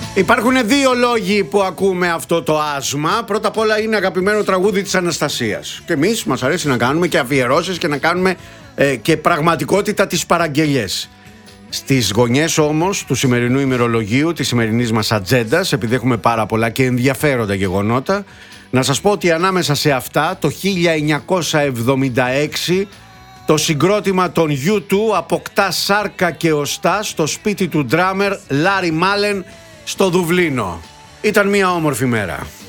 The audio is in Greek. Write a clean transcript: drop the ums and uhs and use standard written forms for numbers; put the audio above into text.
Υπάρχουν δύο λόγοι που ακούμε αυτό το άσμα. Πρώτα απ' όλα είναι αγαπημένο τραγούδι της Αναστασίας. Και εμείς μας αρέσει να κάνουμε και αφιερώσεις και να κάνουμε και πραγματικότητα τις παραγγελιές. Στις γωνιές όμως του σημερινού ημερολογίου, της σημερινής μας ατζέντας, επειδή έχουμε πάρα πολλά και ενδιαφέροντα γεγονότα, να σας πω ότι ανάμεσα σε αυτά το 1976 το συγκρότημα των U2 αποκτά σάρκα και οστά στο σπίτι του ντράμερ Λάρι Μάλεν στο Δουβλίνο. Ήταν μια όμορφη μέρα.